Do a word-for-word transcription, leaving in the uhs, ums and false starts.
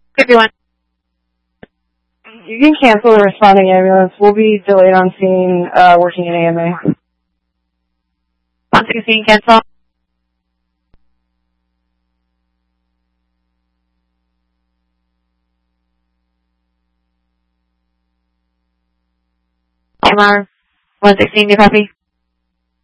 fifty-one. You can cancel the responding ambulance. We'll be delayed on scene, uh, working in A M A. one sixteen, cancel. M R one sixteen, do you copy?